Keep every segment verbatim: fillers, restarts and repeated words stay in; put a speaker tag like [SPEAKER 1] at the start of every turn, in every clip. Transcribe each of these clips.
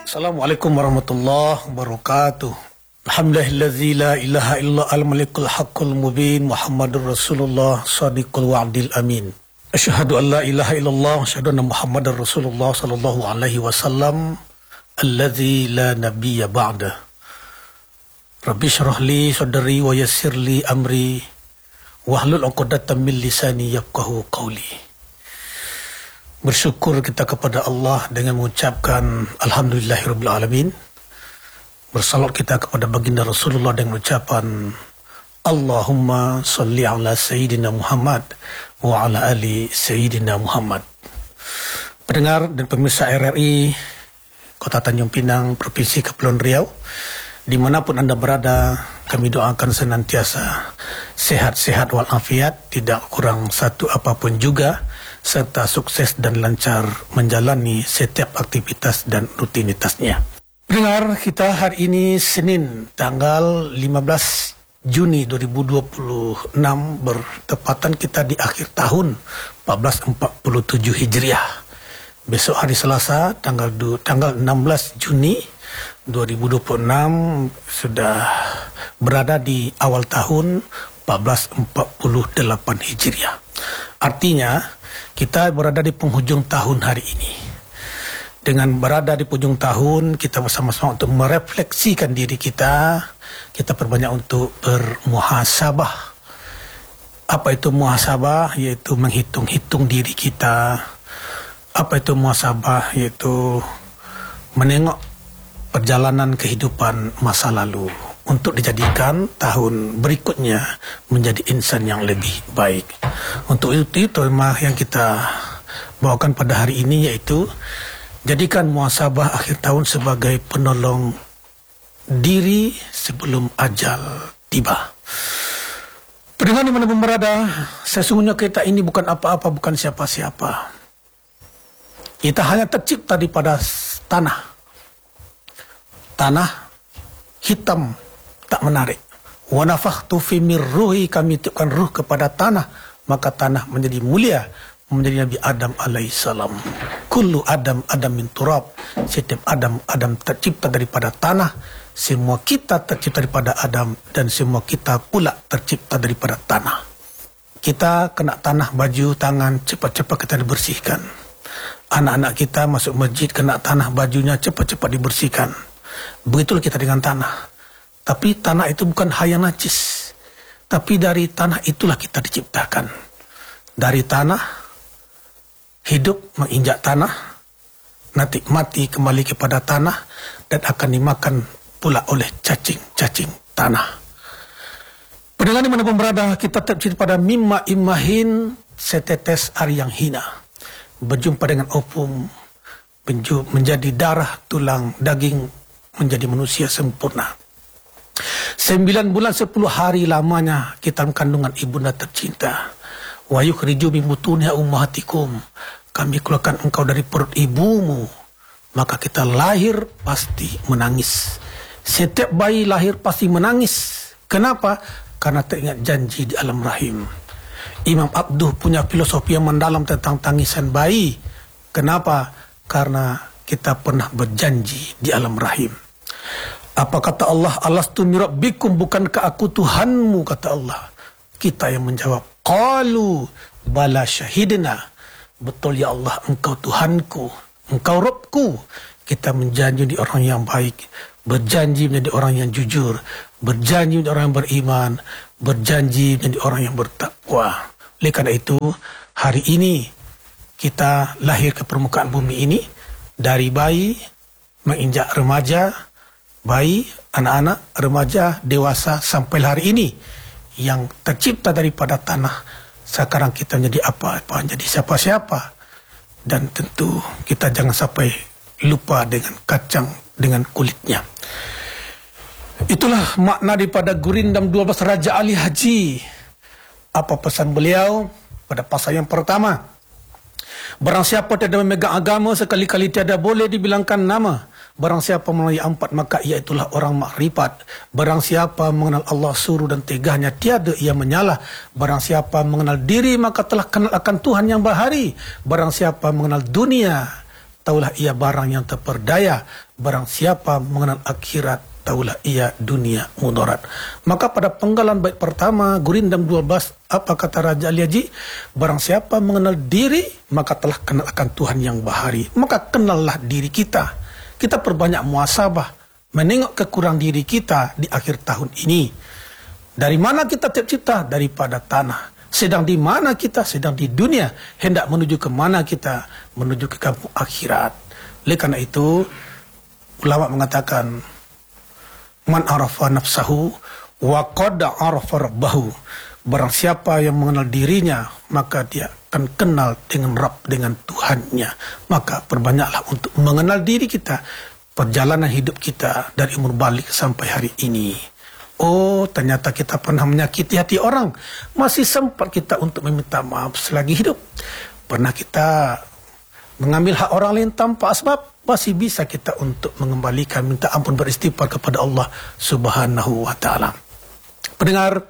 [SPEAKER 1] Assalamualaikum warahmatullahi wabarakatuh. Alhamdulillazi la ilaha illa al-malikul haqqul mubin Muhammadur Rasulullah sadiqul wa'dil amin. Asyhadu an la ilaha illallah wa asyhadu anna Muhammadar Rasulullah sallallahu alaihi wasallam allazi la nabiyya ba'dah. Rabbi syrah li sadri wa yassir li amri wahlul 'uqdatam min lisani yafqahu qawli. Bersyukur kita kepada Allah dengan mengucapkan Alhamdulillahirabbil alamin. Bersalat kita kepada baginda Rasulullah dengan ucapan Allahumma salli ala Sayyidina Muhammad wa ala ali Sayyidina Muhammad. Pendengar dan pemirsa R R I Kota Tanjung Pinang, Provinsi Kepulauan Riau, dimanapun Anda berada, kami doakan senantiasa sehat-sehat walafiat, tidak kurang satu apapun juga, serta sukses dan lancar menjalani setiap aktivitas dan rutinitasnya. Pendengar kita, hari ini Senin tanggal lima belas Juni dua ribu dua puluh enam, bertepatan kita di akhir tahun seribu empat ratus empat puluh tujuh Hijriah. Besok hari Selasa tanggal tanggal enam belas Juni dua ribu dua puluh enam sudah berada di awal tahun seribu empat ratus empat puluh delapan Hijriah. Artinya kita berada di penghujung tahun hari ini. Dengan berada di penghujung tahun, kita bersama-sama untuk merefleksikan diri kita. Kita perbanyak untuk bermuhasabah. Apa itu muhasabah? Yaitu menghitung-hitung diri kita. Apa itu muhasabah? Yaitu menengok perjalanan kehidupan masa lalu untuk dijadikan tahun berikutnya menjadi insan yang lebih baik. Untuk itu tema yang kita bawakan pada hari ini yaitu jadikan muhasabah akhir tahun sebagai penolong diri sebelum ajal tiba. Pendengar di mana pun berada, sesungguhnya kita ini bukan apa-apa, bukan siapa-siapa. Kita hanya tercipta daripada tanah. Tanah hitam, tak menarik. Wa nafakhtu fi mir ruhi, kami tiupkan ruh kepada tanah, maka tanah menjadi mulia, menjadi Nabi Adam alaihissalam. Kullu Adam Adam min turab, setiap Adam Adam tercipta daripada tanah. Semua kita tercipta daripada Adam, dan semua kita pula tercipta daripada tanah. Kita kena tanah, baju, tangan, cepat-cepat kita dibersihkan. Anak-anak kita masuk masjid, kena tanah, bajunya cepat-cepat dibersihkan. Begitulah kita dengan tanah. Tapi tanah itu bukan hal yang najis. Tapi dari tanah itulah kita diciptakan. Dari tanah, hidup menginjak tanah, nanti mati kembali kepada tanah, dan akan dimakan pula oleh cacing-cacing tanah. Pendengar dimanapun berada, kita tercipta pada mimma imahin, setetes air yang hina. Berjumpa dengan opung, menjadi darah, tulang, daging, menjadi manusia sempurna. Sembilan bulan sepuluh hari lamanya kita kandungan ibunda tercinta. Wa yukhriju min butuniha ummahatikum, kami keluarkan engkau dari perut ibumu. Maka kita lahir pasti menangis. Setiap bayi lahir pasti menangis. Kenapa? Karena teringat janji di alam rahim. Imam Abduh punya filosofi yang mendalam tentang tangisan bayi. Kenapa? Karena kita pernah berjanji di alam rahim. Apa kata Allah? Alastu mirabbikum, bukankah aku Tuhanmu, kata Allah. Kita yang menjawab, qalu bala syahidna, betul ya Allah, engkau Tuhanku, engkau Rabbku. Kita menjanji menjadi orang yang baik, berjanji menjadi orang yang jujur, berjanji menjadi orang yang beriman, berjanji menjadi orang yang bertakwa. Oleh karena itu, hari ini kita lahir ke permukaan bumi ini, dari bayi, menginjak remaja, bayi, anak-anak, remaja, dewasa, sampai hari ini yang tercipta daripada tanah. Sekarang kita menjadi apa-apa, menjadi siapa-siapa. Dan tentu kita jangan sampai lupa dengan kacang, dengan kulitnya. Itulah makna daripada Gurindam dua belas Raja Ali Haji. Apa pesan beliau pada pasal yang pertama? Barang siapa tiada memegang agama, sekali-kali tiada boleh dibilangkan nama. Barang siapa melalui empat, maka ia itulah orang makrifat. Barang siapa mengenal Allah suruh dan tegahnya, tiada ia menyalah. Barang siapa mengenal diri, maka telah kenal akan Tuhan yang bahari. Barang siapa mengenal dunia, taulah ia barang yang terperdaya. Barang siapa mengenal akhirat, taulah ia dunia mudarat. Maka pada penggalan bait pertama Gurindam dua belas, apa kata Raja Ali Haji? Barang siapa mengenal diri, maka telah kenal akan Tuhan yang bahari. Maka kenallah diri kita. Kita perbanyak muhasabah, menengok kekurang diri kita di akhir tahun ini. Dari mana kita tercipta? Daripada tanah. Sedang di mana kita? Sedang di dunia. Hendak menuju ke mana kita? Menuju ke kampung akhirat. Oleh karena itu, ulama mengatakan, man arafa nafsahu wa qad arafa rabbahu. Barang siapa yang mengenal dirinya, maka dia akan kenal dengan Rabb, dengan Tuhannya. Maka perbanyaklah untuk mengenal diri kita, perjalanan hidup kita dari umur balik sampai hari ini. Oh, ternyata kita pernah menyakiti hati orang. Masih sempat kita untuk meminta maaf selagi hidup. Pernah kita mengambil hak orang lain tanpa sebab. Masih bisa kita untuk mengembalikan, minta ampun, beristighfar kepada Allah Subhanahu wa ta'ala. Pendengar,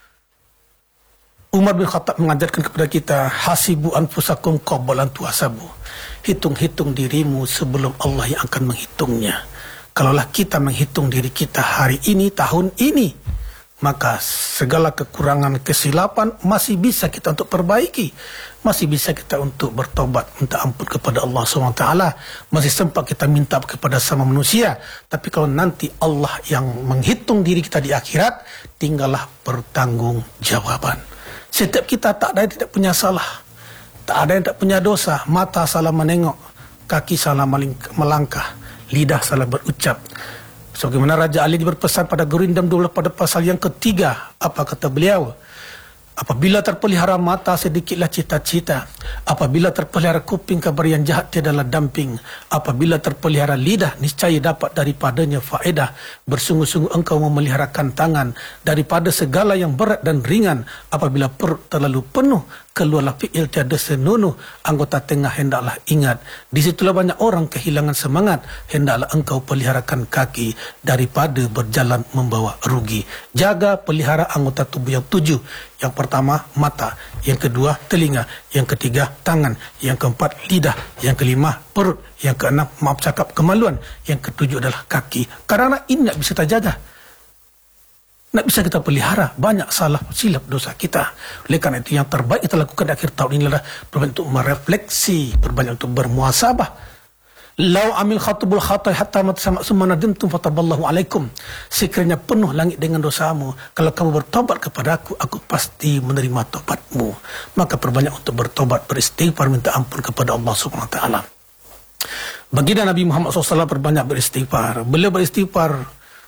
[SPEAKER 1] Umar bin Khattab mengajarkan kepada kita, hasibu anfusakum qabla an tuhasabu. Hitung-hitung dirimu sebelum Allah yang akan menghitungnya. Kalaulah kita menghitung diri kita hari ini, tahun ini, maka segala kekurangan, kesilapan masih bisa kita untuk perbaiki. Masih bisa kita untuk bertobat, minta ampun kepada Allah subhanahu wa taala. Masih sempat kita minta kepada sama manusia. Tapi kalau nanti Allah yang menghitung diri kita di akhirat, tinggallah bertanggung-jawaban. Setiap kita tak ada yang tidak punya salah. Tak ada yang tak punya dosa. Mata salah menengok, kaki salah melangkah, lidah salah berucap. Sebagaimana Raja Ali berpesan pada Gurindam dua belas pada pasal yang ketiga. Apa kata beliau? Apabila terpelihara mata, sedikitlah cita-cita. Apabila terpelihara kuping, kabar yang jahat tiadalah damping. Apabila terpelihara lidah, niscaya dapat daripadanya faedah. Bersungguh-sungguh engkau memeliharakan tangan daripada segala yang berat dan ringan. Apabila perut terlalu penuh, keluarlah fi'il tiada senunuh. Anggota tengah hendaklah ingat. Disitulah banyak orang kehilangan semangat. Hendaklah engkau peliharakan kaki daripada berjalan membawa rugi. Jaga, pelihara anggota tubuh yang tujuh. Yang pertama mata, yang kedua telinga, yang ketiga tangan, yang keempat lidah, yang kelima perut, yang keenam maaf cakap kemaluan, yang ketujuh adalah kaki. Karena ini tidak bisa kita jaga, tidak bisa kita pelihara, banyak salah silap dosa kita. Oleh karena itu yang terbaik kita lakukan di akhir tahun ini adalah berbanyak untuk merefleksi, berbanyak untuk bermuhasabah. Lau amil khatubul khatai hatta matsama sumanadimtum fataballahu alaikum. Sekiranya penuh langit dengan dosamu, kalau kamu bertobat kepadaku, aku pasti menerima tobatmu. Maka perbanyak untuk bertobat, beristighfar, minta ampun kepada Allah subhanahu wa taala. Baginda Nabi Muhammad shallallahu alaihi wasallam perbanyak beristighfar. Beliau beristighfar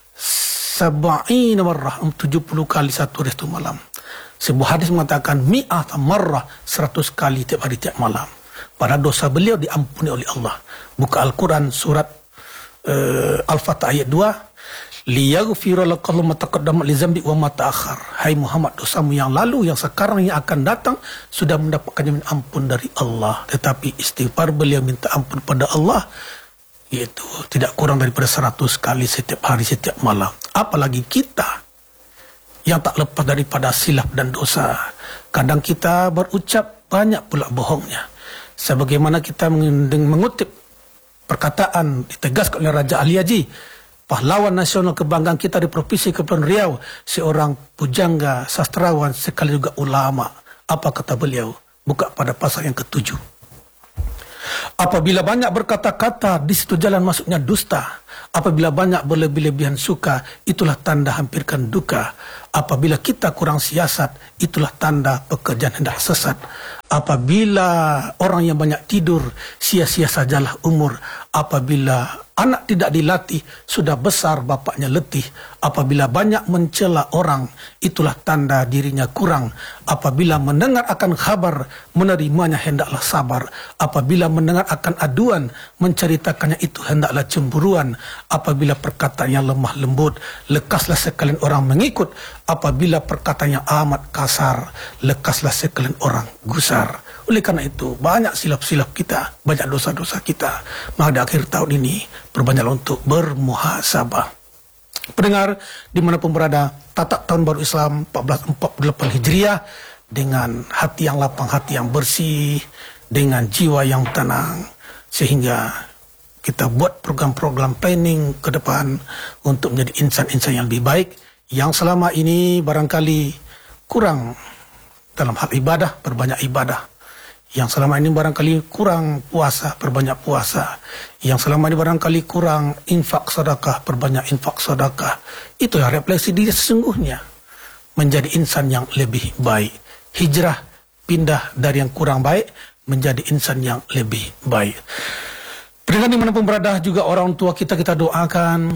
[SPEAKER 1] sab'ina marrah, tujuh puluh kali satu hari satu malam. Sebuah hadis mengatakan mi'at marrah, seratus kali tiap hari tiap malam. Pada dosa beliau diampuni oleh Allah. Buka Al-Quran surat uh, Al-Fatah ayat dua. Liyaghfira lakallahu ma taqaddama li dzambi wa ma ta'akhkhar. Hai Muhammad, dosamu yang lalu, yang sekarang, yang akan datang sudah mendapatkan jamin ampun dari Allah. Tetapi istighfar beliau minta ampun pada Allah, yaitu tidak kurang daripada seratus kali setiap hari, setiap malam. Apalagi kita yang tak lepas daripada silap dan dosa. Kadang kita berucap, banyak pula bohongnya. Sebagaimana kita mengutip perkataan ditegaskan oleh Raja Ali Haji, pahlawan nasional kebanggaan kita di Provinsi Kepulauan Riau, seorang pujangga, sastrawan, sekali juga ulama. Apa kata beliau? Buka pada pasal yang ketujuh. Apabila banyak berkata-kata, di situ jalan masuknya dusta. Apabila banyak berlebih-lebihan suka, itulah tanda hampirkan duka. Apabila kita kurang siasat, itulah tanda pekerjaan hendak sesat. Apabila orang yang banyak tidur, sia-sia sajalah umur. Apabila anak tidak dilatih, sudah besar bapaknya letih. Apabila banyak mencela orang, itulah tanda dirinya kurang. Apabila mendengar akan kabar, menerimanya hendaklah sabar. Apabila mendengar akan aduan, menceritakannya itu hendaklah cemburuan. Apabila perkataan yang lemah lembut, lekaslah sekalian orang mengikut. Apabila perkataan yang amat kasar, lekaslah sekalian orang gusar. Oleh karena itu, banyak silap-silap kita, banyak dosa-dosa kita. Maka di akhir tahun ini, perbanyaklah untuk bermuhasabah. Pendengar, dimanapun berada, tatak tahun baru Islam seribu empat ratus empat puluh delapan Hijriah, dengan hati yang lapang, hati yang bersih, dengan jiwa yang tenang, sehingga kita buat program-program planning ke depan untuk menjadi insan-insan yang lebih baik, yang selama ini barangkali kurang dalam hal ibadah, berbanyak ibadah. Yang selama ini barangkali kurang puasa, berbanyak puasa. Yang selama ini barangkali kurang infak sedekah, berbanyak infak sedekah. Itulah refleksi diri sesungguhnya, menjadi insan yang lebih baik. Hijrah, pindah dari yang kurang baik menjadi insan yang lebih baik. Pendengar dimanapun berada, juga orang tua kita kita doakan.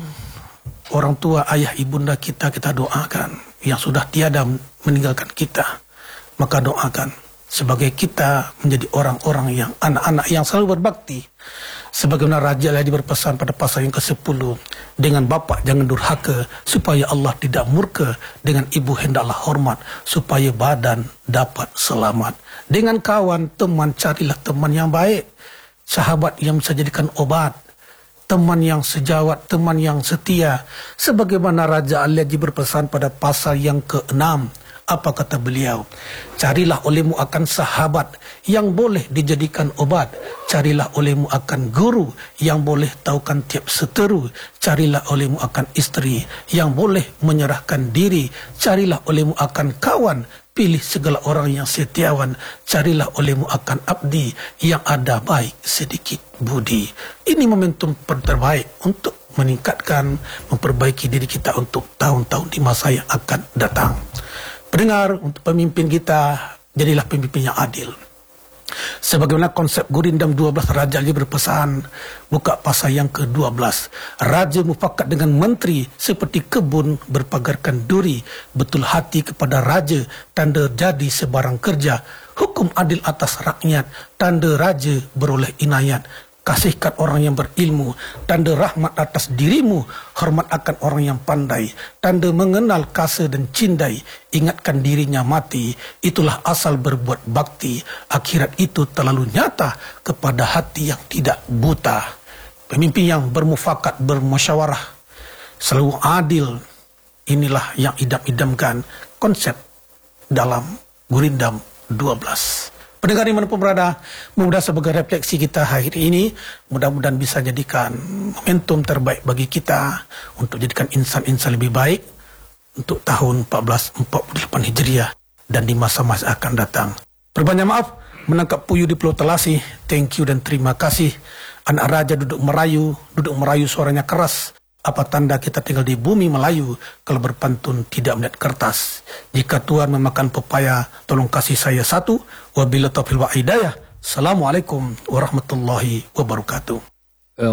[SPEAKER 1] Orang tua, ayah, ibunda kita kita doakan. Yang sudah tiada meninggalkan kita, maka doakan sebagai kita menjadi orang-orang yang anak-anak yang selalu berbakti. Sebagaimana Raja Ali berpesan pada pasal yang kesepuluh, dengan bapak jangan durhaka, supaya Allah tidak murka, dengan ibu hendaklah hormat, supaya badan dapat selamat. Dengan kawan, teman, carilah teman yang baik, sahabat yang bisa jadikan obat, teman yang sejawat, teman yang setia. Sebagaimana Raja Ali berpesan pada pasal yang keenam, apa kata beliau? Carilah olehmu akan sahabat yang boleh dijadikan obat. Carilah olehmu akan guru yang boleh tahukan tiap seteru. Carilah olehmu akan istri yang boleh menyerahkan diri. Carilah olehmu akan kawan, pilih segala orang yang setiawan. Carilah olehmu akan abdi yang ada baik sedikit budi. Ini momentum terbaik untuk meningkatkan, memperbaiki diri kita untuk tahun-tahun di masa yang akan datang. Pendengar, untuk pemimpin kita, jadilah pemimpin yang adil. Sebagaimana konsep Gurindam dua belas, Raja Ali berpesan, buka pasal yang ke dua belas. Raja mufakat dengan menteri seperti kebun berpagarkan duri. Betul hati kepada raja, tanda jadi sebarang kerja. Hukum adil atas rakyat, tanda raja beroleh inayat. Kasihkan orang yang berilmu, tanda rahmat atas dirimu. Hormat akan orang yang pandai, tanda mengenal kasa dan cindai. Ingatkan dirinya mati, itulah asal berbuat bakti. Akhirat itu terlalu nyata kepada hati yang tidak buta. Pemimpin yang bermufakat, bermusyawarah, selalu adil. Inilah yang idam-idamkan konsep dalam Gurindam dua belas. Pendengar dimanapun berada, mudah sebagai refleksi kita hari ini, mudah-mudahan bisa jadikan momentum terbaik bagi kita untuk jadikan insan-insan lebih baik untuk tahun empat belas empat puluh delapan Hijriah dan di masa-masa akan datang. Berbanyak maaf menangkap puyuh di Pulau Telasi. Thank you dan terima kasih. Anak raja duduk merayu, duduk merayu suaranya keras. Apa tanda kita tinggal di bumi Melayu kalau berpantun tidak melihat kertas? Jika Tuhan memakan pepaya, tolong kasih saya satu. Wabillahi taufiq wal hidayah. Assalamualaikum warahmatullahi wabarakatuh.